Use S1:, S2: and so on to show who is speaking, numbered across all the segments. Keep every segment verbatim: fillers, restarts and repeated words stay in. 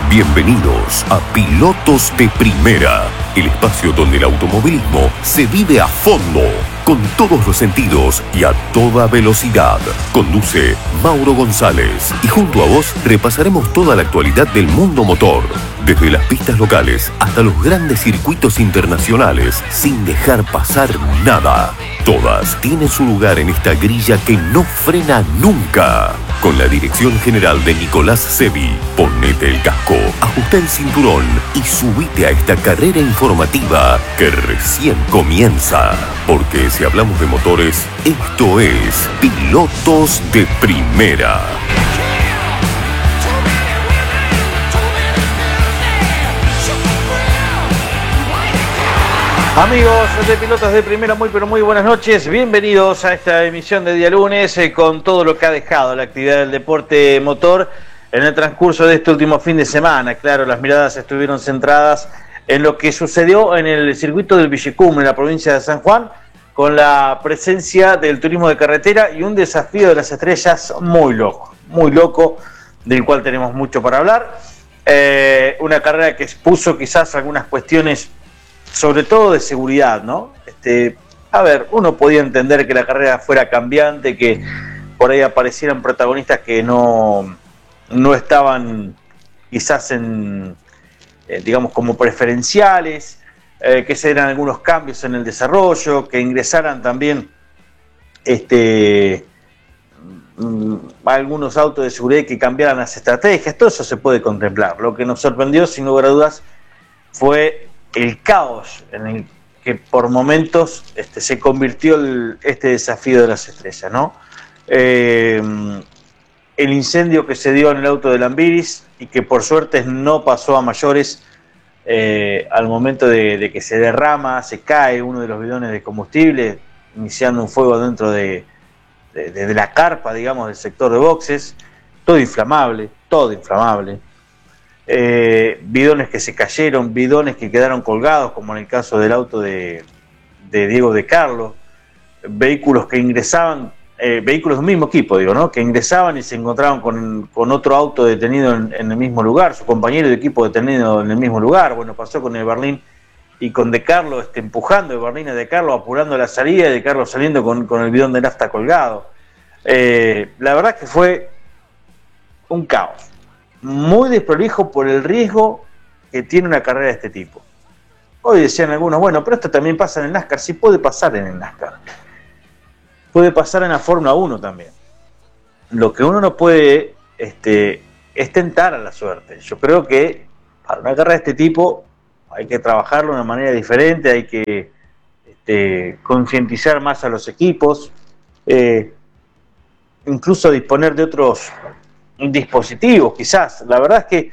S1: Bienvenidos a Pilotos de Primera, el espacio donde el automovilismo se vive a fondo, con todos los sentidos y a toda velocidad. Conduce Mauro González y junto a vos repasaremos toda la actualidad del mundo motor, desde las pistas locales hasta los grandes circuitos internacionales, sin dejar pasar nada. Todas tienen su lugar en esta grilla que no frena nunca. Con la dirección general de Nicolás Sevi, ponete el casco, ajusta el cinturón y subite a esta carrera informativa que recién comienza. Porque si hablamos de motores, esto es Pilotos de Primera.
S2: Amigos de Pilotos de Primera, muy pero muy buenas noches. Bienvenidos a esta emisión de día lunes eh, con todo lo que ha dejado la actividad del deporte motor en el transcurso de este último fin de semana. Claro, las miradas estuvieron centradas en lo que sucedió en el circuito del Villicum, en la provincia de San Juan, con la presencia del turismo de carretera y un desafío de las estrellas muy loco, muy loco, del cual tenemos mucho para hablar. Eh, una carrera que expuso quizás algunas cuestiones, sobre todo de seguridad, ¿no? Este, a ver, uno podía entender que la carrera fuera cambiante, que por ahí aparecieran protagonistas que no, no estaban quizás en, eh, digamos, como preferenciales, eh, que se dieran algunos cambios en el desarrollo, que ingresaran también este, mm, algunos autos de seguridad que cambiaran las estrategias. Todo eso se puede contemplar. Lo que nos sorprendió, sin lugar a dudas, fue el caos en el que por momentos este, se convirtió el, este desafío de las estrellas, ¿no? Eh, el incendio que se dio en el auto de Lambiris y que por suerte no pasó a mayores, eh, al momento de, de que se derrama, se cae uno de los bidones de combustible, iniciando un fuego dentro de, de, de la carpa, digamos, del sector de boxes, todo inflamable, todo inflamable. Eh, bidones que se cayeron, bidones que quedaron colgados, como en el caso del auto de, de Diego de Carlo, vehículos que ingresaban, eh, vehículos del mismo equipo, digo, ¿no? Que ingresaban y se encontraban con, con otro auto detenido en, en el mismo lugar, su compañero de equipo detenido en el mismo lugar. Bueno, pasó con el Berlín y con De Carlo, este, empujando el Berlín a De Carlo, apurando la salida, y De Carlo saliendo con, con el bidón de nafta colgado. Eh, la verdad que fue un caos. Muy desprolijo por el riesgo que tiene una carrera de este tipo. Hoy decían algunos, bueno, pero esto también pasa en el NASCAR. Sí, puede pasar en el NASCAR. Puede pasar en la Fórmula uno también. Lo que uno no puede este, es tentar a la suerte. Yo creo que para una carrera de este tipo hay que trabajarlo de una manera diferente, hay que este, concientizar más a los equipos, eh, incluso disponer de otros dispositivos, quizás. La verdad es que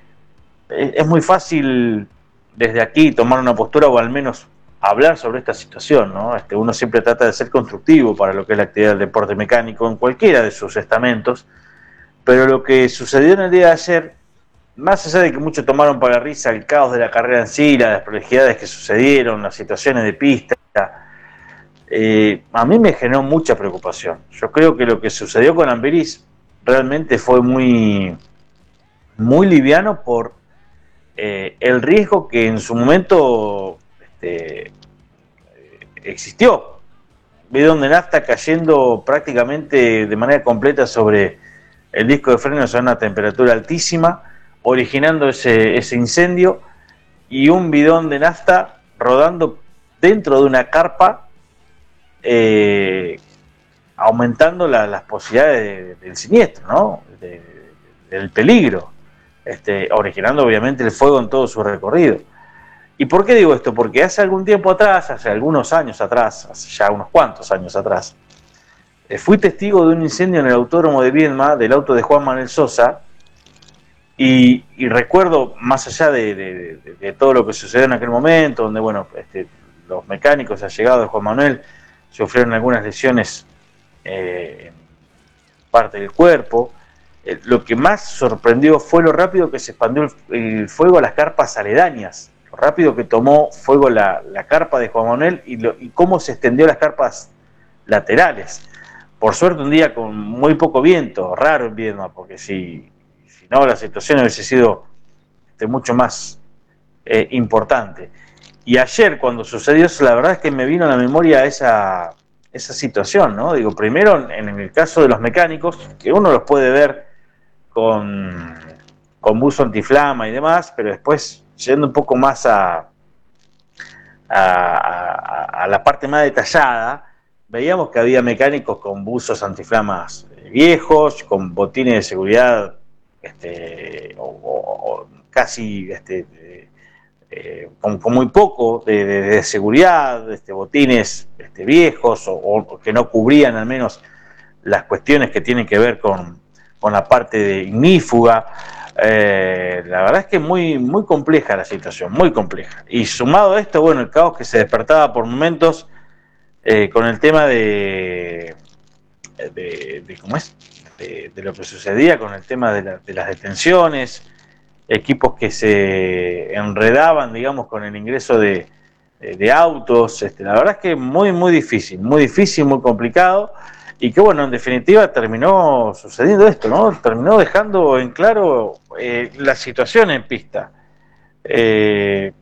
S2: es muy fácil desde aquí tomar una postura o al menos hablar sobre esta situación, ¿no? Este, uno siempre trata de ser constructivo para lo que es la actividad del deporte mecánico en cualquiera de sus estamentos, pero lo que sucedió en el día de ayer, más allá de que muchos tomaron para risa el caos de la carrera en sí, las desprolijidades que sucedieron, las situaciones de pista, eh, a mí me generó mucha preocupación. Yo creo que lo que sucedió con Lambiris realmente fue muy, muy liviano por eh, el riesgo que en su momento este, existió. Bidón de nafta cayendo prácticamente de manera completa sobre el disco de frenos a una temperatura altísima, originando ese, ese incendio, y un bidón de nafta rodando dentro de una carpa, eh, aumentando la, las posibilidades de, de, del siniestro, ¿no? De, de, del peligro, este, originando obviamente el fuego en todo su recorrido. ¿Y por qué digo esto? Porque hace algún tiempo atrás, hace algunos años atrás, hace ya unos cuantos años atrás, eh, fui testigo de un incendio en el autódromo de Viedma del auto de Juan Manuel Sosa, y, y recuerdo, más allá de, de, de, de todo lo que sucedió en aquel momento, donde bueno, este, los mecánicos allegados de Juan Manuel sufrieron algunas lesiones Eh, parte del cuerpo, eh, lo que más sorprendió fue lo rápido que se expandió el, el fuego a las carpas aledañas, lo rápido que tomó fuego la, la carpa de Juan Manuel y, lo, y cómo se extendió las carpas laterales. Por suerte un día con muy poco viento, raro en Viedma, porque si, si no la situación hubiese sido este, mucho más eh, importante. Y ayer cuando sucedió eso, la verdad es que me vino a la memoria esa, esa situación, ¿no? Digo, primero en el caso de los mecánicos, que uno los puede ver con, con buzo antiflama y demás, pero después, yendo un poco más a, a, a, a la parte más detallada, veíamos que había mecánicos con buzos antiflamas viejos, con botines de seguridad este, o, o, o casi este, eh, con, con muy poco de, de, de seguridad, este, botines este, viejos o, o que no cubrían al menos las cuestiones que tienen que ver con, con la parte de ignífuga. Eh, la verdad es que muy, muy compleja la situación, muy compleja. Y sumado a esto, bueno, el caos que se despertaba por momentos eh, con el tema de, de, de ¿cómo es? De, de lo que sucedía con el tema de, la, de las detenciones, equipos que se enredaban, digamos, con el ingreso de, de, de autos. Este, la verdad es que muy, muy difícil, muy difícil, muy complicado. Y que bueno, en definitiva terminó sucediendo esto, ¿no? Terminó dejando en claro eh, la situación en pista. Eh,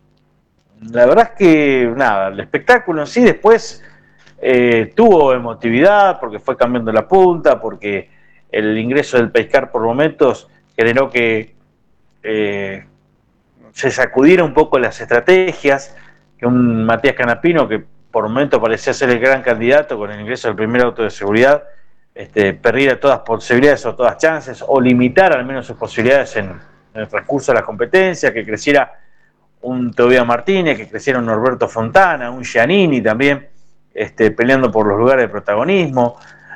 S2: la verdad es que, nada, el espectáculo en sí después eh, tuvo emotividad porque fue cambiando la punta, porque el ingreso del Pacecar por momentos generó que eh, se sacudiera un poco las estrategias, que un Matías Canapino, que por momento parecía ser el gran candidato con el ingreso del primer auto de seguridad, este, perdiera todas posibilidades o todas chances, o limitar al menos sus posibilidades en, en el transcurso de la competencia, que creciera un Tobias Martínez, que creciera un Norberto Fontana, un Giannini también, este, peleando por los lugares de protagonismo,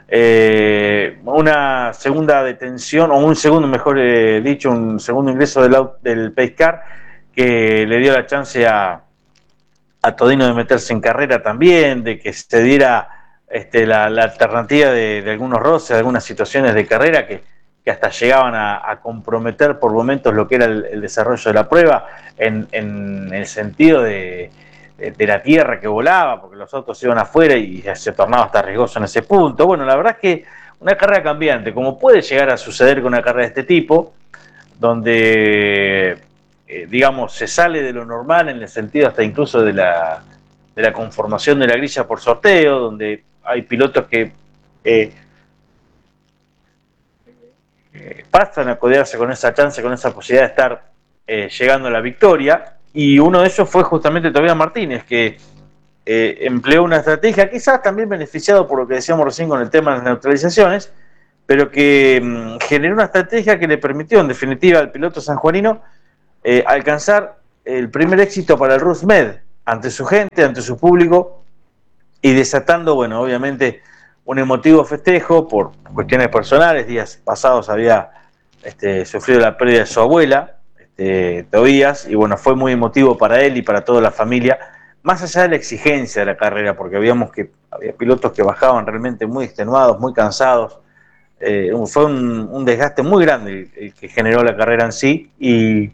S2: eh, una segunda detención, o un segundo, mejor eh, dicho, un segundo ingreso del, del Pacecar, que le dio la chance a a Todino de meterse en carrera también, de que se diera este, la, la alternativa de, de algunos roces, de algunas situaciones de carrera que, que hasta llegaban a, a comprometer por momentos lo que era el, el desarrollo de la prueba, en, en el sentido de, de, de la tierra que volaba, porque los autos iban afuera y se tornaba hasta riesgoso en ese punto. Bueno, la verdad es que una carrera cambiante, como puede llegar a suceder con una carrera de este tipo, donde Eh, digamos, se sale de lo normal en el sentido hasta incluso de la, de la conformación de la grilla por sorteo, donde hay pilotos que eh, eh, pasan a codearse con esa chance, con esa posibilidad de estar eh, llegando a la victoria, y uno de ellos fue justamente Tobias Martínez, que eh, empleó una estrategia, quizás también beneficiado por lo que decíamos recién con el tema de las neutralizaciones, pero que mmm, generó una estrategia que le permitió en definitiva al piloto sanjuanino Eh, alcanzar el primer éxito para el RusMed ante su gente, ante su público, y desatando, bueno, obviamente un emotivo festejo por cuestiones personales. Días pasados había este, sufrido la pérdida de su abuela, este, Tobías, y bueno, fue muy emotivo para él y para toda la familia, más allá de la exigencia de la carrera, porque veíamos que había pilotos que bajaban realmente muy extenuados, muy cansados. Eh, fue un, un desgaste muy grande el, el que generó la carrera en sí, y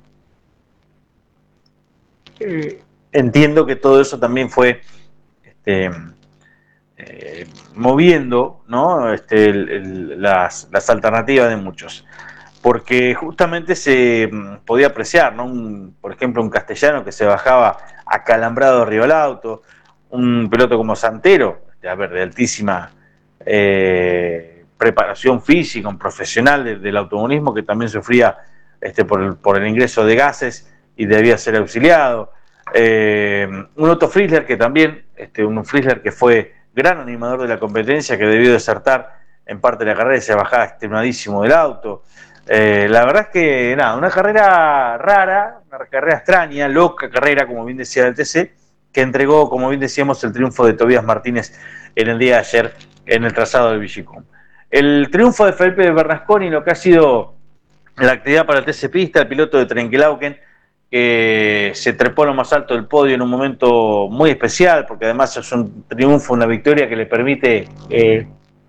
S2: entiendo que todo eso también fue este, eh, moviendo, ¿no? este, el, el, las, las alternativas de muchos, porque justamente se podía apreciar, ¿no? un, por ejemplo, un castellano que se bajaba acalambrado arriba del auto, un piloto como Santero, a ver, de altísima eh, preparación física, un profesional de, del automovilismo, que también sufría este, por, el, por el ingreso de gases y debía ser auxiliado. Eh, un Otto Frizzler que también, este, un Frizzler que fue gran animador de la competencia, que debió desertar en parte de la carrera y se bajaba extremadísimo del auto. Eh, la verdad es que, nada, una carrera rara, una carrera extraña, loca carrera, como bien decía el T C, que entregó, como bien decíamos, el triunfo de Tobias Martínez en el día de ayer en el trazado del Villicum. El triunfo de Felipe Bernasconi, lo que ha sido la actividad para el T C Pista, el piloto de Trenquelauquen, que se trepó a lo más alto del podio en un momento muy especial, porque además es un triunfo, una victoria que le permite eh,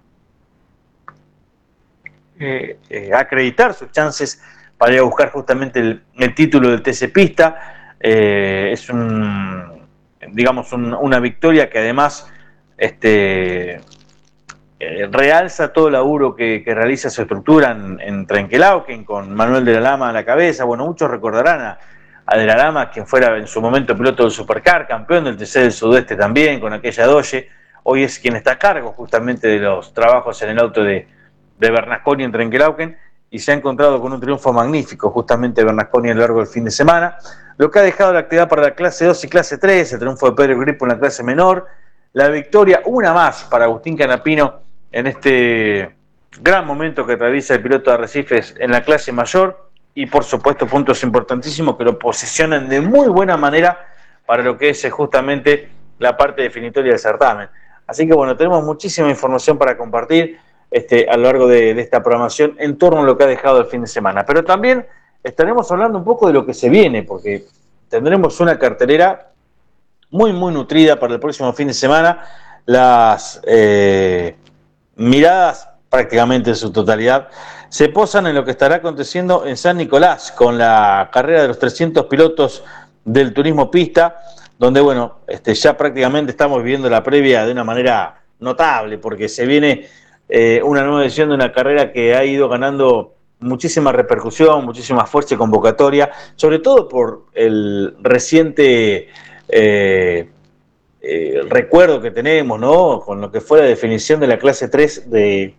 S2: eh, eh, acreditar sus chances para ir a buscar justamente el, el título del T C Pista. Eh, es un, digamos, un, una victoria que además este, eh, realza todo el laburo que, que realiza su estructura en, en Trenquelauquen, con Manuel de la Lama a la cabeza. Bueno, muchos recordarán a, a de la Lama, quien fuera en su momento piloto del Supercar, campeón del T C del Sudeste también, con aquella Doge. Hoy es quien está a cargo justamente de los trabajos en el auto de, de Bernasconi en Trenquelauquen, y se ha encontrado con un triunfo magnífico justamente Bernasconi a lo largo del fin de semana, lo que ha dejado la actividad para la clase dos y clase tres, el triunfo de Pedro Gripo en la clase menor, la victoria, una más para Agustín Canapino en este gran momento que realiza el piloto de Arrecifes en la clase mayor, y por supuesto puntos importantísimos que lo posicionan de muy buena manera para lo que es justamente la parte definitoria del certamen. Así que bueno, tenemos muchísima información para compartir este, a lo largo de, de esta programación en torno a lo que ha dejado el fin de semana. Pero también estaremos hablando un poco de lo que se viene, porque tendremos una cartelera muy, muy nutrida para el próximo fin de semana. Las eh, miradas prácticamente en su totalidad se posan en lo que estará aconteciendo en San Nicolás con la carrera de los trescientos pilotos del turismo pista, donde bueno, este, ya prácticamente estamos viviendo la previa de una manera notable, porque se viene eh, una nueva edición de una carrera que ha ido ganando muchísima repercusión, muchísima fuerza y convocatoria, sobre todo por el reciente eh, eh, recuerdo que tenemos, ¿no?, con lo que fue la definición de la clase tres de,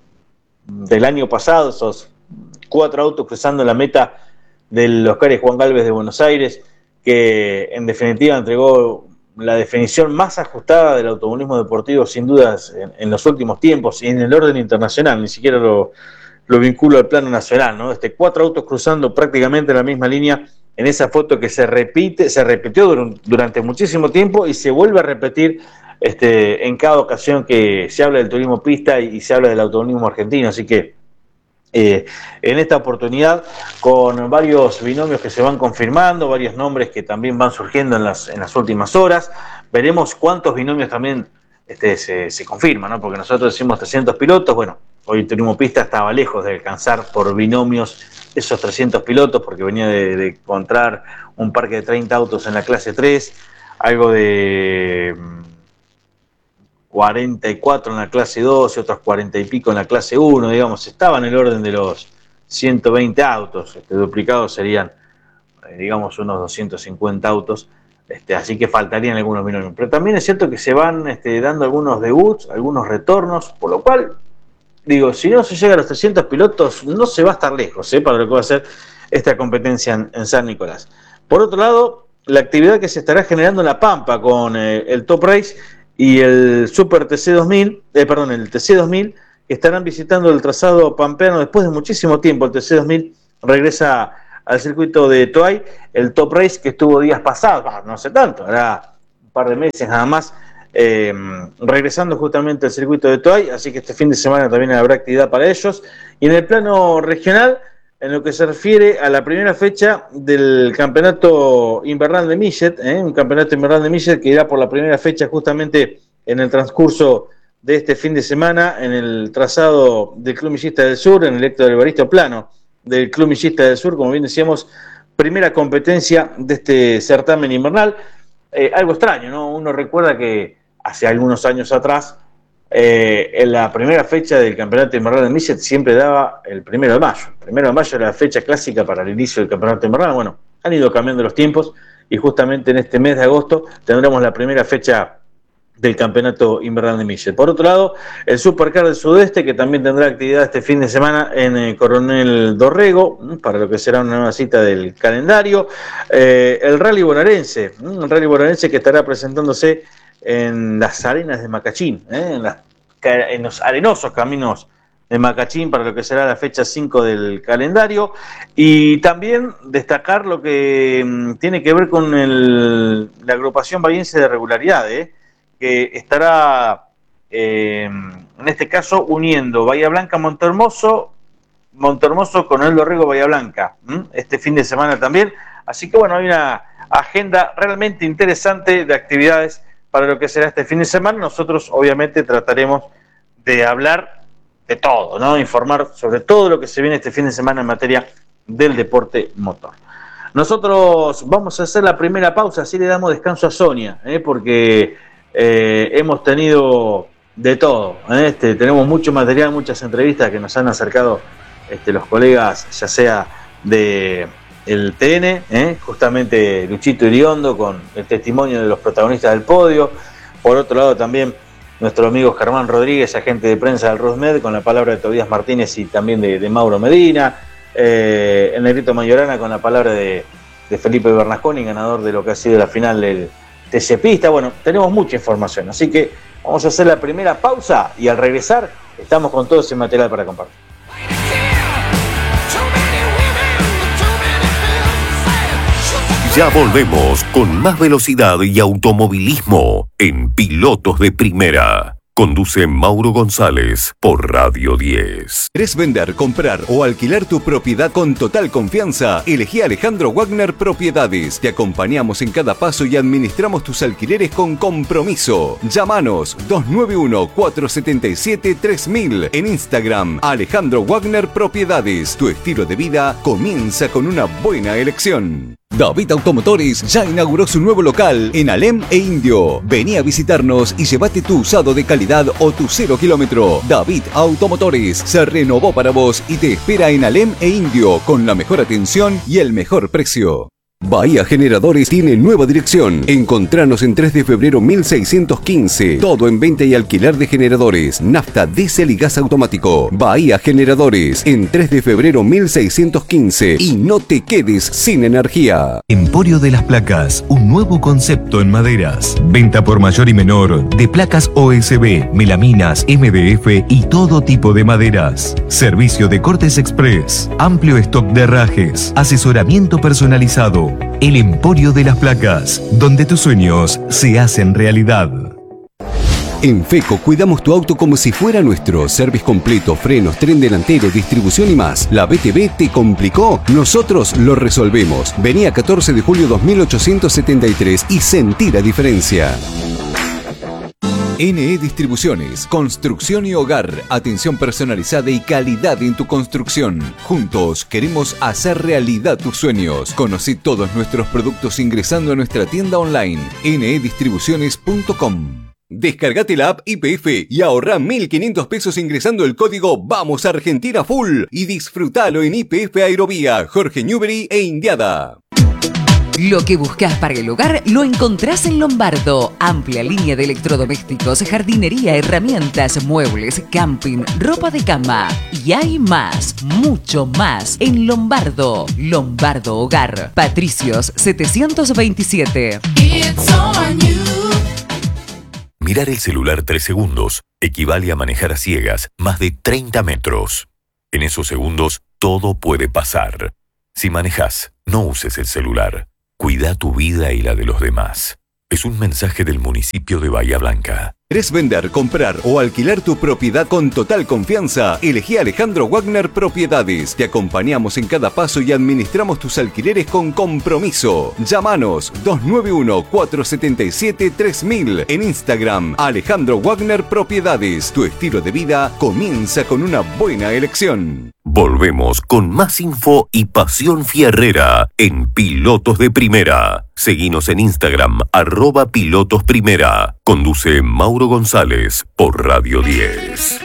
S2: del año pasado, esos cuatro autos cruzando la meta del Oscar Juan Galvez de Buenos Aires, que en definitiva entregó la definición más ajustada del automovilismo deportivo sin dudas en, en los últimos tiempos, y en el orden internacional, ni siquiera lo, lo vinculo al plano nacional, ¿no? Este, cuatro autos cruzando prácticamente la misma línea en esa foto que se repite, se repitió durante, durante muchísimo tiempo y se vuelve a repetir este, en cada ocasión que se habla del turismo pista y, y se habla del automovilismo argentino. Así que Eh, en esta oportunidad, con varios binomios que se van confirmando, varios nombres que también van surgiendo en las, en las últimas horas, veremos cuántos binomios también este, se, se confirman, ¿no? Porque nosotros decimos trescientos pilotos, bueno, hoy el turismo pista estaba lejos de alcanzar por binomios esos trescientos pilotos, porque venía de, de encontrar un parque de treinta autos en la clase tres, algo de cuarenta y cuatro en la clase dos y otros cuarenta y pico en la clase uno, digamos, estaba en el orden de los ciento veinte autos, este, duplicados serían, eh, digamos, unos doscientos cincuenta autos, este, así que faltarían algunos binomios. Pero también es cierto que se van este, dando algunos debuts, algunos retornos, por lo cual, digo, si no se llega a los trescientos pilotos, no se va a estar lejos, ¿eh?, para lo que va a ser esta competencia en, en San Nicolás. Por otro lado, la actividad que se estará generando en La Pampa con eh, el Top Race y el Super T C dos mil, eh, perdón, el T C dos mil, que estarán visitando el trazado pampeano después de muchísimo tiempo. El T C dos mil regresa al circuito de Toay, el Top Race que estuvo días pasados, no hace tanto, era un par de meses nada más, eh, regresando justamente al circuito de Toay, así que este fin de semana también habrá actividad para ellos. Y en el plano regional, en lo que se refiere a la primera fecha del campeonato invernal de Millet, ¿eh? un campeonato invernal de Millet que irá por la primera fecha justamente en el transcurso de este fin de semana en el trazado del Club Millista del Sur, en el Héctor Evaristo Plano del Club Millista del Sur, como bien decíamos, primera competencia de este certamen invernal. Eh, algo extraño, ¿no? Uno recuerda que hace algunos años atrás, Eh, en la primera fecha del campeonato invernal de Millet siempre daba el primero de mayo. El primero de mayo era la fecha clásica para el inicio del campeonato invernal. Bueno, han ido cambiando los tiempos y justamente en este mes de agosto tendremos la primera fecha del campeonato invernal de Millet. Por otro lado, el Supercar del Sudeste, que también tendrá actividad este fin de semana en eh, Coronel Dorrego, para lo que será una nueva cita del calendario. Eh, el Rally Bonaerense, el Rally Bonaerense que estará presentándose en las arenas de Macachín, ¿eh? en, las, en los arenosos caminos de Macachín para lo que será la fecha cinco del calendario. Y también destacar lo que mmm, tiene que ver con el, la agrupación bahiense de regularidad, ¿eh? que estará eh, en este caso uniendo Bahía Blanca, Montehermoso, Montehermoso con el Dorrego, Bahía Blanca, ¿m? este fin de semana también. Así que bueno, hay una agenda realmente interesante de actividades para lo que será este fin de semana. Nosotros obviamente trataremos de hablar de todo, ¿no? Informar sobre todo lo que se viene este fin de semana en materia del deporte motor. Nosotros vamos a hacer la primera pausa, así le damos descanso a Sonia, ¿eh? porque eh, hemos tenido de todo. ¿eh? Este, tenemos mucho material, muchas entrevistas que nos han acercado este, los colegas, ya sea de el T N, ¿eh? justamente Luchito Iriondo con el testimonio de los protagonistas del podio. Por otro lado también nuestro amigo Germán Rodríguez, agente de prensa del RUSMED, con la palabra de Tobías Martínez y también de, de Mauro Medina. Eh, el Negrito Mayorana con la palabra de, de Felipe Bernasconi, ganador de lo que ha sido la final del T C Pista. Bueno, tenemos mucha información, así que vamos a hacer la primera pausa y al regresar estamos con todo ese material para compartir.
S1: Ya volvemos con más velocidad y automovilismo en Pilotos de Primera. Conduce Mauro González por Radio diez.
S3: ¿Querés vender, comprar o alquilar tu propiedad con total confianza? Elegí a Alejandro Wagner Propiedades. Te acompañamos en cada paso y administramos tus alquileres con compromiso. Llámanos dos nueve uno, cuatro siete siete, tres mil. En Instagram, Alejandro Wagner Propiedades. Tu estilo de vida comienza con una buena elección. David Automotores ya inauguró su nuevo local en Alem e Indio. Vení a visitarnos y llévate tu usado de calidad o tu cero kilómetro. David Automotores se renovó para vos y te espera en Alem e Indio con la mejor atención y el mejor precio. Bahía Generadores tiene nueva dirección. Encontranos en tres de febrero mil seiscientos quince. Todo en venta y alquiler de generadores, nafta, diésel y gas automático. Bahía Generadores en tres de febrero mil seiscientos quince. Y no te quedes sin energía.
S4: Emporio de las Placas, un nuevo concepto en maderas. Venta por mayor y menor de placas O S B, melaminas, M D F y todo tipo de maderas. Servicio de cortes express, amplio stock de herrajes, asesoramiento personalizado. El Emporio de las Placas, donde tus sueños se hacen realidad.
S3: En FECO cuidamos tu auto como si fuera nuestro. Service completo, frenos, tren delantero, distribución y más. ¿La B T V te complicó? Nosotros lo resolvemos. Vení a catorce de julio dos mil ochocientos setenta y tres y sentí la diferencia. N E Distribuciones, construcción y hogar, atención personalizada y calidad en tu construcción. Juntos queremos hacer realidad tus sueños. Conocí todos nuestros productos ingresando a nuestra tienda online ene e distribuciones punto com. Descargate la app I P F y ahorra mil quinientos pesos ingresando el código Vamos Argentina Full y disfrutalo en I P F Aerovía, Jorge Newbery e Indiada.
S5: Lo que buscas para el hogar lo encontrás en Lombardo. Amplia línea de electrodomésticos, jardinería, herramientas, muebles, camping, ropa de cama. Y hay más, mucho más en Lombardo. Lombardo Hogar. Patricios setecientos veintisiete.
S1: Mirar el celular tres segundos equivale a manejar a ciegas más de treinta metros. En esos segundos todo puede pasar. Si manejas, no uses el celular. Cuida tu vida y la de los demás. Es un mensaje del municipio de Bahía Blanca.
S3: ¿Querés vender, comprar o alquilar tu propiedad con total confianza? Elegí a Alejandro Wagner Propiedades. Te acompañamos en cada paso y administramos tus alquileres con compromiso. Llámanos dos nueve uno, cuatro siete siete, tres mil. En Instagram, Alejandro Wagner Propiedades. Tu estilo de vida comienza con una buena elección.
S1: Volvemos con más info y pasión fierrera en Pilotos de Primera. Seguinos en Instagram, arroba Pilotos Primera. Conduce Mauro González por Radio diez.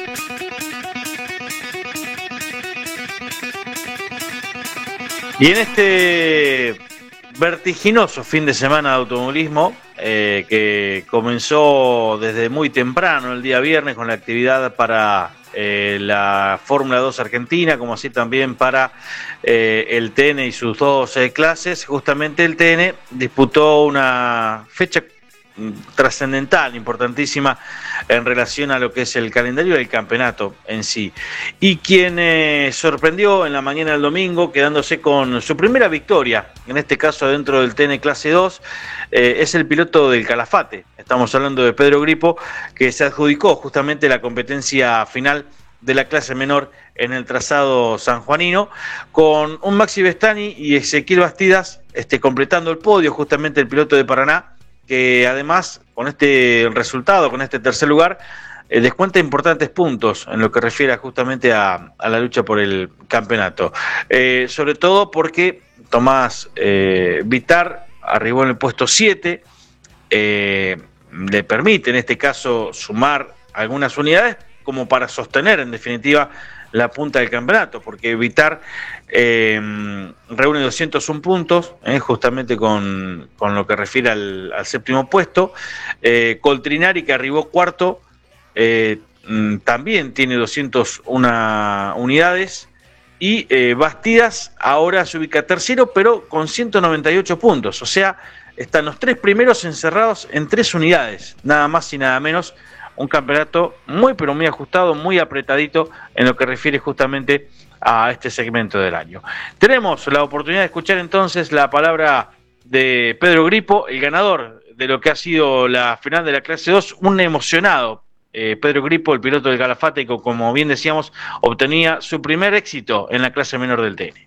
S2: Y en este vertiginoso fin de semana de automovilismo, eh, que comenzó desde muy temprano el día viernes con la actividad para eh, la Fórmula dos Argentina, como así también para eh, el T N y sus dos eh, clases, justamente el T N disputó una fecha trascendental, importantísima en relación a lo que es el calendario del campeonato en sí. Y quien eh, sorprendió en la mañana del domingo, quedándose con su primera victoria, en este caso dentro del T N clase dos, eh, es el piloto del Calafate. Estamos hablando de Pedro Gripo, que se adjudicó justamente la competencia final de la clase menor en el trazado sanjuanino, con un Maxi Vestani y Ezequiel Bastidas este, completando el podio, justamente el piloto de Paraná, que además con este resultado, con este tercer lugar, eh, descuenta importantes puntos en lo que refiere justamente a, a la lucha por el campeonato. Eh, sobre todo porque Tomás eh, Vitar arribó en el puesto siete, eh, le permite en este caso sumar algunas unidades como para sostener en definitiva la punta del campeonato, porque Vitar eh, reúne doscientos un puntos, eh, justamente con, con lo que refiere al, al séptimo puesto. eh, Coltrinari, que arribó cuarto, eh, también tiene doscientas una unidades, y eh, Bastidas ahora se ubica tercero, pero con ciento noventa y ocho puntos, o sea, están los tres primeros encerrados en tres unidades, nada más y nada menos. Un campeonato muy pero muy ajustado, muy apretadito en lo que refiere justamente a este segmento del año. Tenemos la oportunidad de escuchar entonces la palabra de Pedro Gripo, el ganador de lo que ha sido la final de la clase dos, un emocionado eh, Pedro Gripo, el piloto del Calafate, que como bien decíamos, obtenía su primer éxito en la clase menor del T N.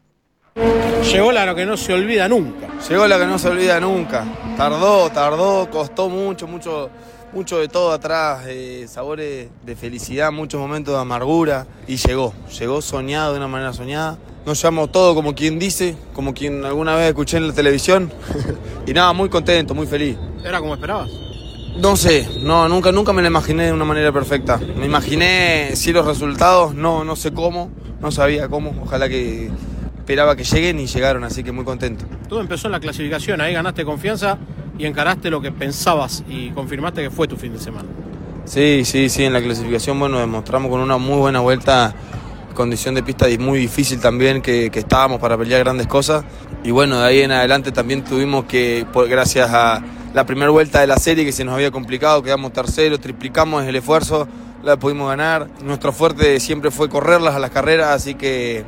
S6: Llegó la que no se olvida nunca.
S7: Llegó la que no se olvida nunca. Tardó, tardó, costó mucho, mucho... mucho de todo atrás, eh, sabores de felicidad, muchos momentos de amargura, y llegó, llegó soñado, de una manera soñada. Nos llamó todo como quien dice, como quien alguna vez escuché en la televisión, y nada, muy contento, muy feliz.
S6: ¿Era como esperabas?
S7: No sé, no, nunca, nunca me lo imaginé de una manera perfecta. Me imaginé sí los resultados, no, no sé cómo, no sabía cómo, ojalá que esperaba que lleguen y llegaron, así que muy contento.
S6: Todo empezó en la clasificación, ahí ganaste confianza y encaraste lo que pensabas y confirmaste que fue tu fin de semana.
S7: Sí, sí, sí, en la clasificación, bueno, demostramos con una muy buena vuelta, condición de pista muy difícil también, que, que estábamos para pelear grandes cosas. Y bueno, de ahí en adelante también tuvimos que, por, gracias a la primera vuelta de la serie que se nos había complicado, quedamos terceros, triplicamos el esfuerzo, la pudimos ganar. Nuestro fuerte siempre fue correrlas a las carreras, así que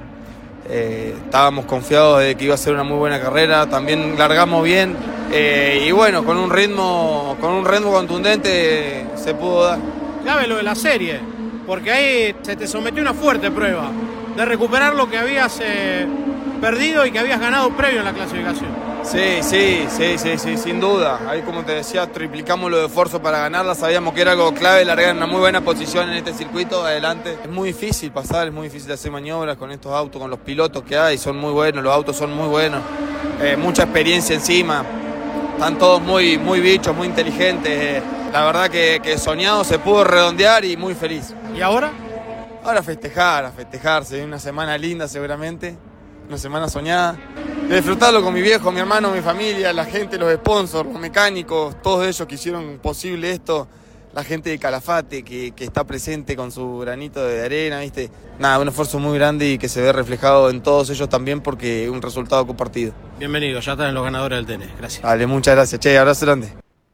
S7: eh, estábamos confiados de que iba a ser una muy buena carrera. También largamos bien. Eh, y bueno, con un ritmo con un ritmo contundente eh, se pudo dar.
S6: Clave lo de la serie, porque ahí se te sometió una fuerte prueba de recuperar lo que habías eh, perdido y que habías ganado previo en la clasificación.
S7: Sí, sí, sí, sí, sí, sin duda. Ahí, como te decía, triplicamos los esfuerzos para ganarla. Sabíamos que era algo clave, largar en una muy buena posición en este circuito adelante. Es muy difícil pasar, es muy difícil hacer maniobras con estos autos, con los pilotos que hay, son muy buenos, los autos son muy buenos, eh, mucha experiencia encima. Están todos muy, muy bichos, muy inteligentes. La verdad que, que soñado se pudo redondear y muy feliz.
S6: ¿Y ahora?
S7: Ahora a festejar, a festejar. Se viene una semana linda seguramente, una semana soñada. De disfrutarlo con mi viejo, mi hermano, mi familia, la gente, los sponsors, los mecánicos, todos ellos que hicieron posible esto. La gente de Calafate que, que está presente con su granito de arena, ¿viste? Nada, un esfuerzo muy grande y que se ve reflejado en todos ellos también porque es un resultado compartido.
S6: Bienvenido, ya están los ganadores del T N. Gracias.
S7: Dale, muchas gracias. Che, abrazo grande.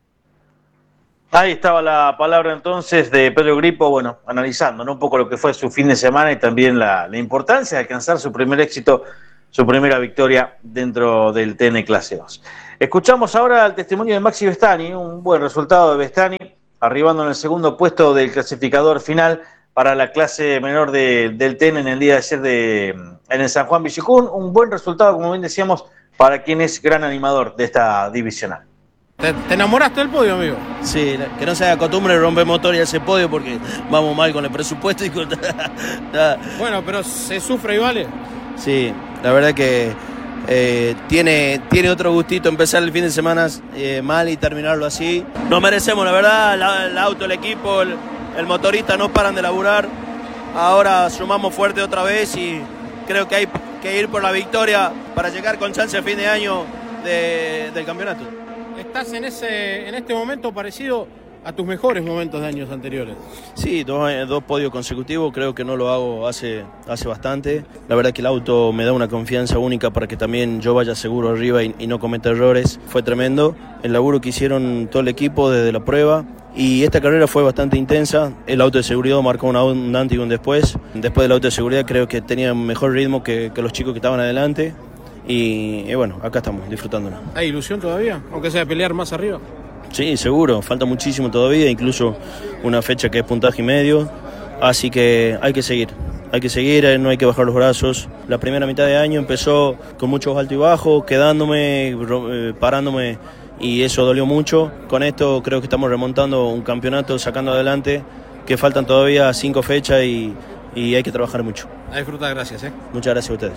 S2: Ahí estaba la palabra entonces de Pedro Gripo, bueno, analizando, ¿no?, un poco lo que fue su fin de semana y también la, la importancia de alcanzar su primer éxito, su primera victoria dentro del T N Clase dos. Escuchamos ahora el testimonio de Maxi Bestani, un buen resultado de Bestani, arribando en el segundo puesto del clasificador final para la clase menor de, del T N en el día de ayer de, en el San Juan Villicún. Un buen resultado, como bien decíamos, para quien es gran animador de esta divisional.
S6: ¿Te, te enamoraste del podio, amigo?
S8: Sí, que no se haga costumbre de romper motor y hacer podio porque vamos mal con el presupuesto y con...
S6: Bueno, pero se sufre y vale.
S8: Sí, la verdad que eh, tiene, tiene otro gustito empezar el fin de semana eh, mal y terminarlo así. Nos merecemos, la verdad, la, el auto, el equipo, el, el motorista no paran de laburar. Ahora sumamos fuerte otra vez y creo que hay que ir por la victoria para llegar con chance a fin de año de, del campeonato.
S6: ¿Estás en, ese, en este momento parecido a tus mejores momentos de años anteriores?
S8: Sí, dos, dos podios consecutivos, creo que no lo hago hace, hace bastante. La verdad que el auto me da una confianza única para que también yo vaya seguro arriba y, y no cometa errores. Fue tremendo el laburo que hicieron todo el equipo desde la prueba. Y esta carrera fue bastante intensa. El auto de seguridad marcó un, un antes y un después. Después del auto de seguridad creo que tenía un mejor ritmo que, que los chicos que estaban adelante. Y, y bueno, acá estamos disfrutándolo.
S6: ¿Hay ilusión todavía? Aunque sea pelear más arriba.
S8: Sí, seguro, falta muchísimo todavía, incluso una fecha que es puntaje y medio, así que hay que seguir, hay que seguir, no hay que bajar los brazos. La primera mitad de año empezó con muchos altos y bajos, quedándome, eh, parándome, y eso dolió mucho. Con esto creo que estamos remontando un campeonato, sacando adelante, que faltan todavía cinco fechas y, y hay que trabajar mucho.
S6: A disfrutar, gracias. ¿eh?
S8: Muchas gracias a ustedes.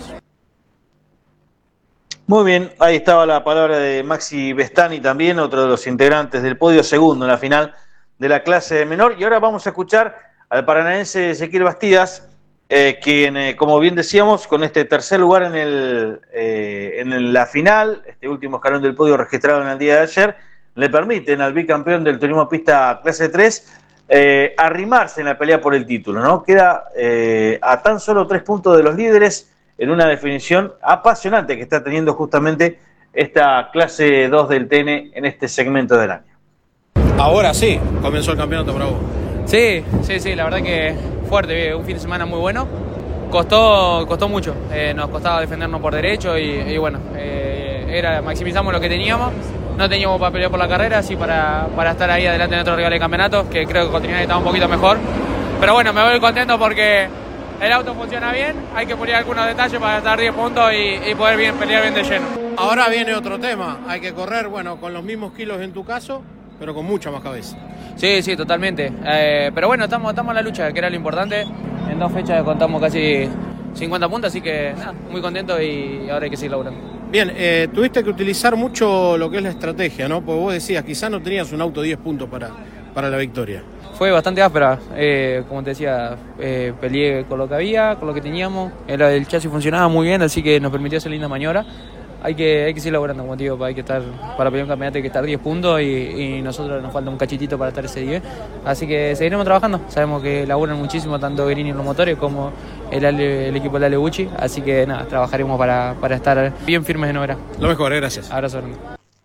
S2: Muy bien, ahí estaba la palabra de Maxi Bestani también, otro de los integrantes del podio, segundo en la final de la clase menor. Y ahora vamos a escuchar al paranaense Ezequiel Bastidas, eh, quien, eh, como bien decíamos, con este tercer lugar en, el, eh, en la final, este último escalón del podio registrado en el día de ayer, le permiten al bicampeón del turismo pista clase tres eh, arrimarse en la pelea por el título, ¿no? Queda eh, a tan solo tres puntos de los líderes en una definición apasionante que está teniendo justamente esta clase dos del T N en este segmento del año.
S6: Ahora sí, comenzó el campeonato para vos.
S9: Sí, sí, sí, la verdad que fuerte, un fin de semana muy bueno. Costó, costó mucho, eh, nos costaba defendernos por derecho y, y bueno, eh, era, maximizamos lo que teníamos. No teníamos para pelear por la carrera, así para, para estar ahí adelante en otro rival de campeonato, que creo que Continental estaba un poquito mejor. Pero bueno, me voy contento porque el auto funciona bien, hay que pulir algunos detalles para estar diez puntos y, y poder bien, pelear bien de lleno.
S6: Ahora viene otro tema, hay que correr, bueno, con los mismos kilos en tu caso, pero con mucha más cabeza.
S9: Sí, sí, totalmente. Eh, pero bueno, estamos, estamos en la lucha, que era lo importante. En dos fechas contamos casi cincuenta puntos, así que nada, muy contento y ahora hay que seguir laburando.
S6: Bien, eh, tuviste que utilizar mucho lo que es la estrategia, ¿no? Porque vos decías, quizás no tenías un auto diez puntos para, para la victoria.
S9: Fue bastante áspera, eh, como te decía, eh, peleé con lo que había, con lo que teníamos. El, el chasis funcionaba muy bien, así que nos permitió hacer linda maniobra. Hay que, hay que seguir laburando, como te digo, hay que estar, para pelear un campeonato hay que estar diez puntos y, y nosotros nos falta un cachitito para estar ese diez. Así que seguiremos trabajando, sabemos que laburan muchísimo tanto Guerini en los motores como el, el equipo de Ale Bucci, así que nada, trabajaremos para, para estar bien firmes en obra.
S6: Lo mejor, gracias.
S9: Abrazo grande.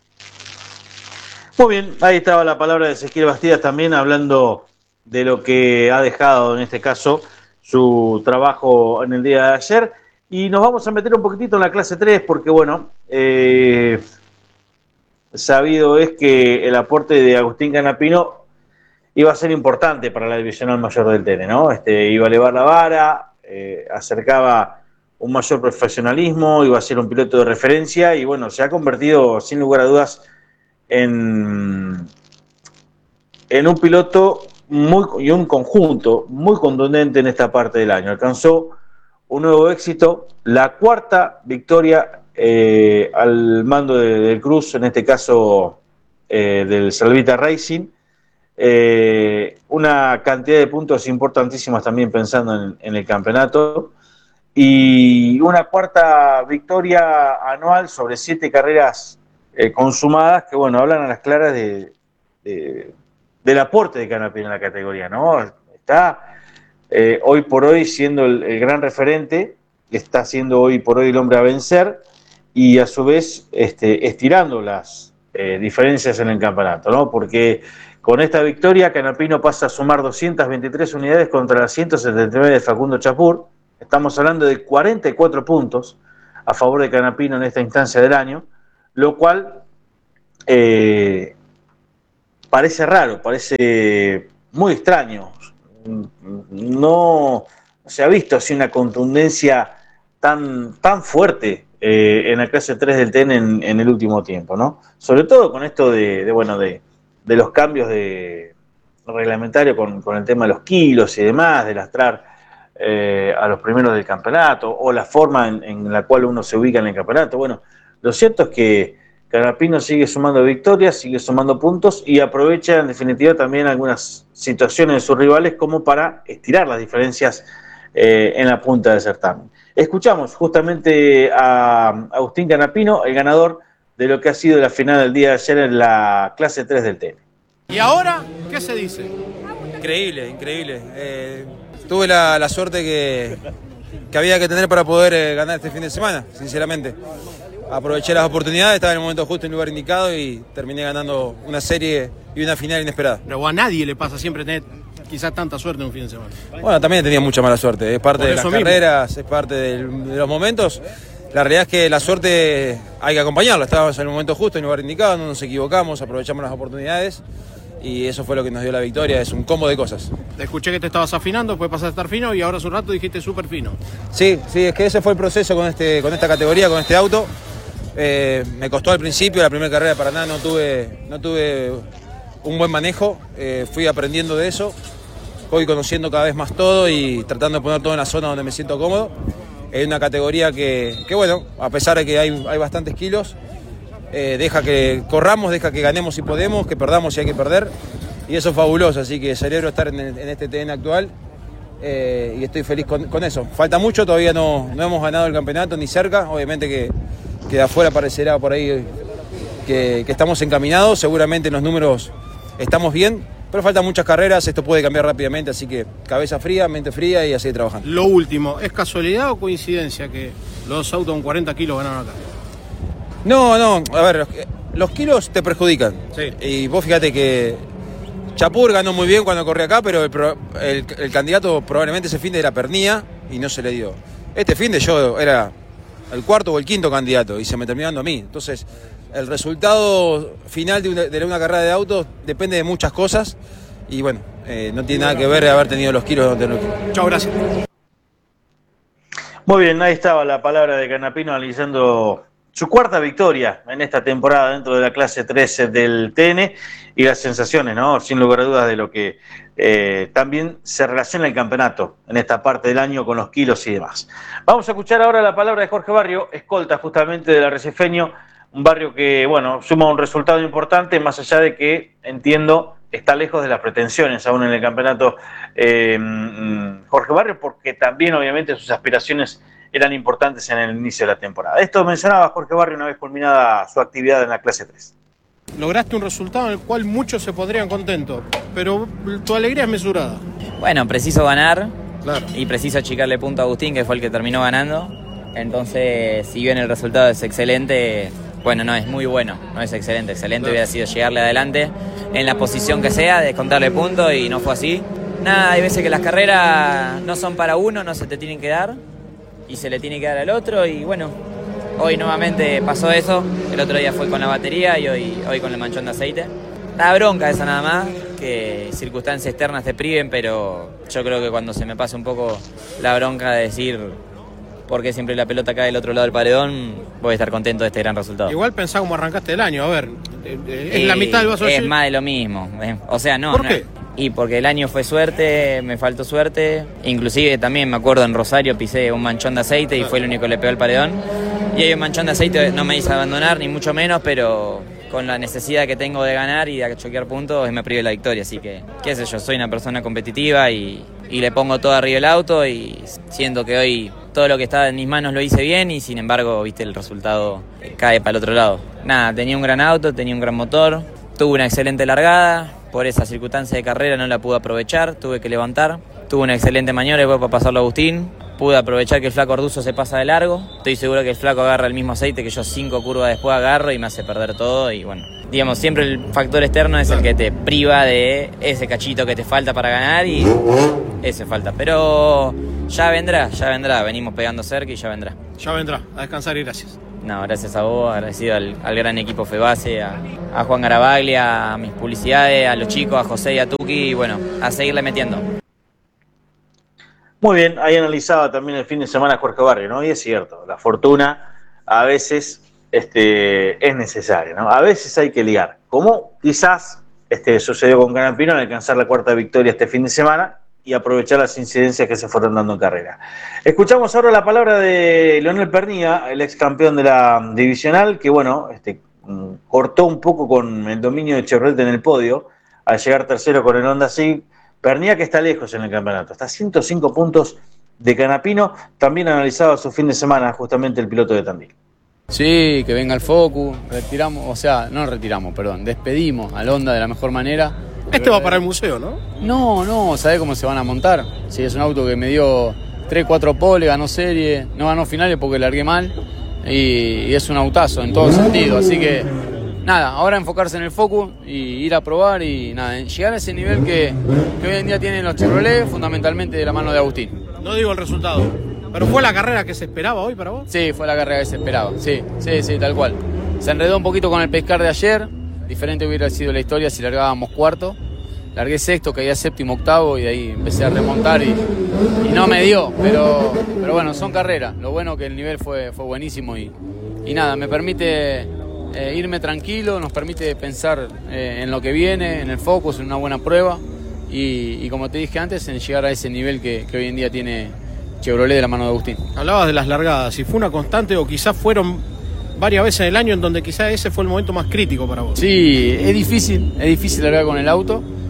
S2: Muy bien, ahí estaba la palabra de Ezequiel Bastidas también hablando de lo que ha dejado en este caso su trabajo en el día de ayer. Y nos vamos a meter un poquitito en la clase tres porque, bueno, eh, sabido es que el aporte de Agustín Canapino iba a ser importante para la divisional mayor del T N, ¿no? Este, iba a elevar la vara, eh, acercaba un mayor profesionalismo, iba a ser un piloto de referencia y, bueno, se ha convertido, sin lugar a dudas, en, en un piloto muy, y un conjunto muy contundente en esta parte del año. Alcanzó un nuevo éxito, la cuarta victoria eh, al mando de, del Cruz, en este caso eh, del Salvita Racing, eh, una cantidad de puntos importantísimas también pensando en, en el campeonato, y una cuarta victoria anual sobre siete carreras eh, consumadas, que bueno, hablan a las claras de, de, del aporte de Canapino en la categoría, ¿no? Está Eh, hoy por hoy siendo el, el gran referente, está siendo hoy por hoy el hombre a vencer y a su vez este, estirando las eh, diferencias en el campeonato, ¿no? Porque con esta victoria Canapino pasa a sumar doscientas veintitrés unidades contra las ciento setenta y nueve de Facundo Chapur. Estamos hablando de cuarenta y cuatro puntos a favor de Canapino en esta instancia del año, lo cual eh, parece raro, parece muy extraño. No se ha visto así una contundencia tan, tan fuerte eh, en la clase tres del T N en, en el último tiempo, ¿no? Sobre todo con esto de, de bueno, de, de los cambios de reglamentario con, con el tema de los kilos y demás, de lastrar eh, a los primeros del campeonato, o la forma en, en la cual uno se ubica en el campeonato. Bueno, lo cierto es que Canapino sigue sumando victorias, sigue sumando puntos y aprovecha en definitiva también algunas situaciones de sus rivales como para estirar las diferencias eh, en la punta del certamen. Escuchamos justamente a Agustín Canapino, el ganador de lo que ha sido la final del día de ayer en la clase tres del T N.
S6: ¿Y ahora qué se dice?
S7: Increíble, increíble. Eh, tuve la, la suerte que, que había que tener para poder eh, ganar este fin de semana, sinceramente. Aproveché las oportunidades, estaba en el momento justo en el lugar indicado y terminé ganando una serie y una final inesperada.
S6: Pero a nadie le pasa siempre tener quizás tanta suerte en un fin de semana.
S7: Bueno, también tenía mucha mala suerte, es parte de las
S6: mismo.
S7: carreras, es parte del, de los momentos. La realidad es que la suerte hay que acompañarla, estábamos en el momento justo, en el lugar indicado, no nos equivocamos, aprovechamos las oportunidades y eso fue lo que nos dio la victoria, es un combo de cosas.
S6: Te escuché que te estabas afinando, después pasaste a estar fino y ahora hace un rato dijiste súper fino.
S7: Sí, sí, es que ese fue el proceso con, este, con esta categoría, con este auto. Eh, me costó al principio, la primera carrera de Paraná no tuve, no tuve un buen manejo, eh, fui aprendiendo de eso, voy conociendo cada vez más todo y tratando de poner todo en la zona donde me siento cómodo. Es una categoría que, que bueno, a pesar de que hay, hay bastantes kilos, eh, deja que corramos, deja que ganemos si podemos, que perdamos si hay que perder. y eso es fabuloso, así que celebro estar en, en este T N actual eh, y estoy feliz con, con eso. Falta mucho, todavía no, no hemos ganado el campeonato ni cerca, obviamente que, que de afuera parecerá por ahí que, que estamos encaminados, seguramente en los números estamos bien, pero faltan muchas carreras, esto puede cambiar rápidamente, así que cabeza fría, mente fría y a seguir trabajando.
S6: Lo último, ¿es casualidad o coincidencia que los dos autos con cuarenta kilos ganaron acá?
S7: No, no, a ver, los, los kilos te perjudican.
S6: Sí.
S7: Y vos fíjate que Chapur ganó muy bien cuando corría acá, pero el, el, el candidato probablemente ese fin de era Pernía y no se le dio. Este fin de yo era el cuarto o el quinto candidato y se me terminó dando a mí. Entonces, el resultado final de una, de una carrera de autos depende de muchas cosas y bueno, eh, no tiene nada que ver de haber tenido los kilos donde no.
S6: Chao, gracias.
S2: Muy bien, ahí estaba la palabra de Canapino analizando su cuarta victoria en esta temporada dentro de la clase trece del T N y las sensaciones, ¿no? Sin lugar a dudas de lo que eh, también se relaciona el campeonato en esta parte del año con los kilos y demás. Vamos a escuchar ahora la palabra de Jorge Barrio, escolta justamente del Arrecifeño, un barrio que, bueno, suma un resultado importante, más allá de que, entiendo, está lejos de las pretensiones aún en el campeonato eh, Jorge Barrio, porque también, obviamente, sus aspiraciones eran importantes en el inicio de la temporada. Esto mencionaba Jorge Barrio una vez culminada su actividad en la clase tres.
S6: Lograste un resultado en el cual muchos se pondrían contentos, pero tu alegría es mesurada.
S10: Bueno, preciso ganar,
S6: claro,
S10: y preciso achicarle punto a Agustín, que fue el que terminó ganando. Entonces, si bien el resultado es excelente, bueno, no es muy bueno, no es excelente. Excelente claro. Hubiera sido llegarle adelante en la posición que sea, descontarle puntos, y no fue así. Nada, hay veces que las carreras no son para uno, no se te tienen que dar, y se le tiene que dar al otro, y bueno, hoy nuevamente pasó eso. El otro día fue con la batería y hoy, hoy con el manchón de aceite. Da bronca esa nada más, que circunstancias externas te priven, pero yo creo que cuando se me pase un poco la bronca de decir por qué siempre la pelota cae del otro lado del paredón, voy a estar contento de este gran resultado.
S6: Igual pensá cómo arrancaste el año, a ver, es eh, la mitad del vaso.
S10: Es más de lo mismo, o sea, no.
S6: ¿Por
S10: no,
S6: qué?
S10: Y porque el año fue suerte, me faltó suerte, inclusive también me acuerdo en Rosario pisé un manchón de aceite y fue el único que le pegó al paredón. Y ahí un manchón de aceite no me hizo abandonar, ni mucho menos, pero con la necesidad que tengo de ganar y de choquear puntos me privé de la victoria, así que, qué sé yo, soy una persona competitiva y, y le pongo todo arriba el auto y siento que hoy todo lo que estaba en mis manos lo hice bien y sin embargo, viste, el resultado cae para el otro lado. Nada, tenía un gran auto, tenía un gran motor, tuve una excelente largada, por esa circunstancia de carrera no la pude aprovechar, tuve que levantar, tuve una excelente maniobra después para pasarlo a Agustín, pude aprovechar que el flaco Orduzo se pasa de largo, estoy seguro que el flaco agarra el mismo aceite que yo cinco curvas después agarro y me hace perder todo y bueno, digamos, siempre el factor externo es el que te priva de ese cachito que te falta para ganar y ese falta, pero ya vendrá, ya vendrá, venimos pegando cerca y ya vendrá.
S6: Ya vendrá, a descansar y gracias.
S10: No, gracias a vos, agradecido al, al gran equipo Febase, a, a Juan Garabaglia, a mis publicidades, a los chicos, a José y a Tuki, y bueno, a seguirle metiendo.
S2: Muy bien, ahí analizaba también el fin de semana Jorge Barrio, ¿no? Y es cierto, la fortuna a veces este, es necesaria, ¿no? A veces hay que ligar, como quizás este, sucedió con Canapino, al alcanzar la cuarta victoria este fin de semana y aprovechar las incidencias que se fueron dando en carrera. Escuchamos ahora la palabra de Leonel Pernía, el ex campeón de la divisional, que bueno, este, cortó un poco con el dominio de Chevrolet en el podio, al llegar tercero con el Honda Civic. Pernía que está lejos en el campeonato, está a ciento cinco puntos de Canapino, también analizaba su fin de semana justamente el piloto de Tandil.
S11: Sí, que venga el Focus, retiramos, o sea, no retiramos, perdón, despedimos al Honda de la mejor manera.
S6: Este va para el museo, ¿no?
S11: No, no, ¿sabés cómo se van a montar? Sí, es un auto que me dio tres, cuatro poles, ganó serie, no ganó finales porque largué mal y, y es un autazo en todo sentido, así que nada, ahora enfocarse en el Focus y ir a probar y nada, llegar a ese nivel que, que hoy en día tienen los Chevrolet, fundamentalmente de la mano de Agustín.
S6: No digo el resultado, pero ¿fue la carrera que se esperaba hoy para vos?
S11: Sí, fue la carrera que se esperaba, sí, sí, sí, tal cual. Se enredó un poquito con el pescar de ayer, diferente hubiera sido la historia si largábamos cuarto. Largué sexto, caía séptimo, octavo y de ahí empecé a remontar y, y no me dio, pero, pero bueno, son carreras. Lo bueno que el nivel fue, fue buenísimo y, y nada, me permite eh, irme tranquilo, nos permite pensar eh, en lo que viene, en el Focus, en una buena prueba y, y como te dije antes, en llegar a ese nivel que, que hoy en día tiene Chevrolet de la mano de Agustín.
S6: Hablabas de las largadas, si fue una constante o quizás fueron varias veces en el año en donde quizás ese fue el momento más crítico para vos.
S11: Sí, es difícil, es difícil largar con el auto.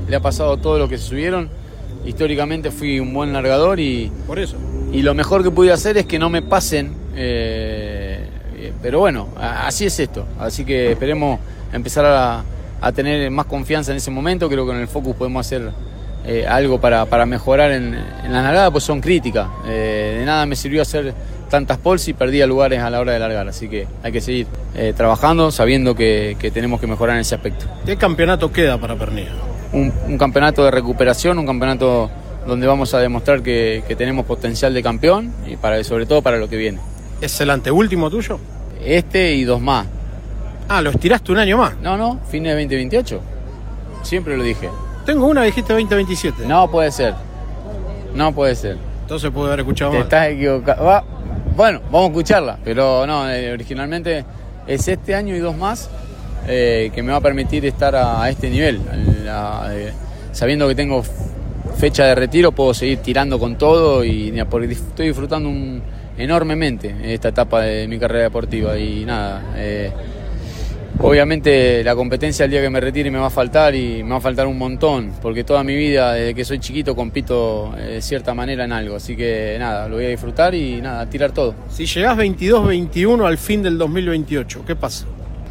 S11: le ha pasado todo lo que se subieron. Históricamente fui un buen largador y,
S6: por eso.
S11: y lo mejor que pude hacer es que no me pasen, eh, pero bueno, así es esto. Así que esperemos empezar a, a tener más confianza en ese momento. Creo que en el Focus podemos hacer eh, algo para, para mejorar en, en la largada, pues son críticas. Eh, de nada me sirvió hacer tantas poles y perdía lugares a la hora de largar, así que hay que seguir eh, trabajando sabiendo que, que tenemos que mejorar en ese aspecto.
S6: ¿Qué campeonato queda para Pernía?
S11: Un, un campeonato de recuperación, un campeonato donde vamos a demostrar que, que tenemos potencial de campeón y para, sobre todo para lo que viene.
S6: ¿Es el anteúltimo tuyo?
S11: Este y dos más.
S6: Ah, ¿lo estiraste un año más?
S11: No, no, fin de veinte veintiocho. Siempre lo dije.
S6: Tengo una, dijiste veinte veintisiete.
S11: No puede ser. No puede ser.
S6: Entonces puede haber escuchado
S11: Te
S6: mal.
S11: estás equivocado. Va. Bueno, vamos a escucharla, pero no, eh, originalmente es este año y dos más eh, que me va a permitir estar a, a este nivel. A, a, eh, sabiendo que tengo fecha de retiro, puedo seguir tirando con todo y porque estoy disfrutando un, enormemente esta etapa de mi carrera deportiva y nada. Eh, Obviamente la competencia el día que me retire me va a faltar y me va a faltar un montón, porque toda mi vida, desde que soy chiquito, compito eh, de cierta manera en algo. Así que nada, lo voy a disfrutar y nada, a tirar todo.
S6: Si llegás veintidós veintiuno al fin del dos mil veintiocho, ¿qué pasa?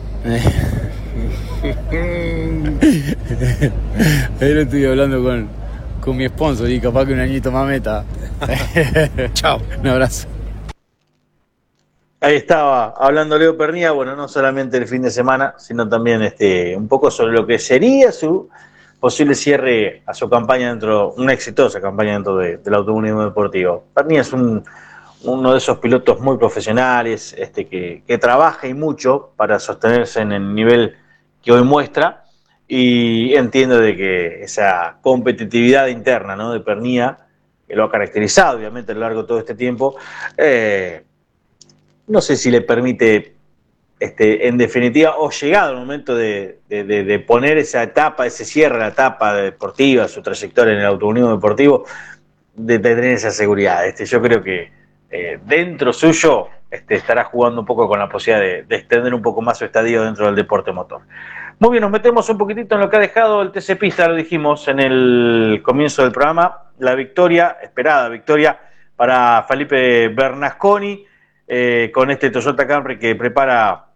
S11: Ahí lo estoy hablando con, con mi sponsor y capaz que un añito más meta.
S6: Chao.
S11: Un abrazo.
S2: Ahí estaba hablando Leo Pernía, bueno, no solamente el fin de semana, sino también este, un poco sobre lo que sería su posible cierre a su campaña dentro, una exitosa campaña dentro de, del automovilismo deportivo. Pernía es un, uno de esos pilotos muy profesionales, este, que, que trabaja y mucho para sostenerse en el nivel que hoy muestra, y entiendo de que esa competitividad interna, ¿no?, de Pernía, que lo ha caracterizado obviamente a lo largo de todo este tiempo, eh, no sé si le permite, este, en definitiva, o llegado el momento de, de, de, de poner esa etapa, ese cierre a la etapa deportiva, su trayectoria en el automovilismo deportivo, de, de tener esa seguridad. Este, yo creo que eh, dentro suyo este, estará jugando un poco con la posibilidad de, de extender un poco más su estadio dentro del deporte motor. Muy bien, nos metemos un poquitito en lo que ha dejado el T C Pista, lo dijimos en el comienzo del programa, la victoria, esperada victoria para Felipe Bernasconi, Eh, con este Toyota Camry que prepara